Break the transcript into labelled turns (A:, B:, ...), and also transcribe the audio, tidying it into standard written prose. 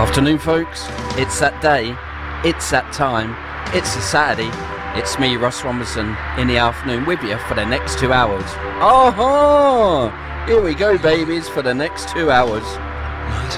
A: Afternoon, folks. It's that day. It's that time. It's a Saturday. It's me, Ross Robinson, in the afternoon with you for the next 2 hours. Oh, here we go, babies, for the next 2 hours.